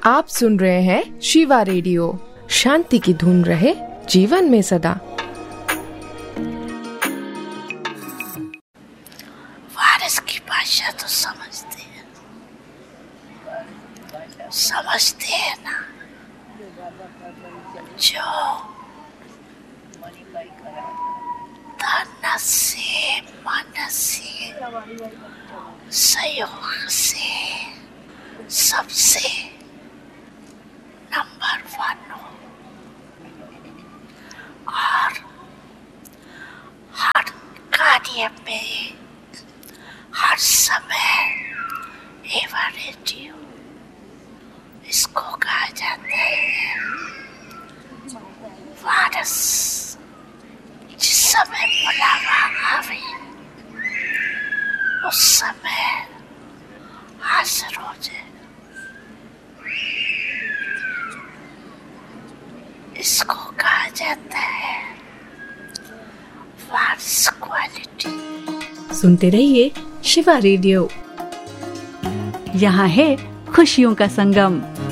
आप सुन रहे हैं शिवा रेडियो। शांति की धुन रहे जीवन में सदा। फारस की भाषा तो समझते हैं ना, जो तन से मन से सहयोग से सबसे नंबर 1 हो और हर कार्य में हर समय एवरेटिव इसको कहा जाता है। वारस जिस समय बुलावा आवे उस समय हाजिर हो जाए, इसको कहा जाता है वारस क्वालिटी। सुनते रहिए शिवा रेडियो, यहाँ है खुशियों का संगम।